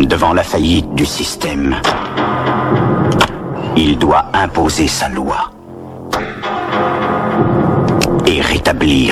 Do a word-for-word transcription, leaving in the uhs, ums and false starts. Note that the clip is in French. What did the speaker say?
devant la faillite du système. Il doit imposer sa loi et rétablir